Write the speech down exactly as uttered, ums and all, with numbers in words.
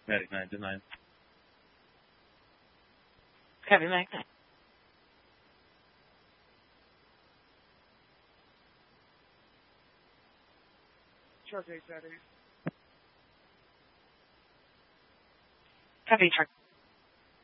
Medic nine to nine. Copy, Medic nine. Charge eight, that eight. Copy, Charge.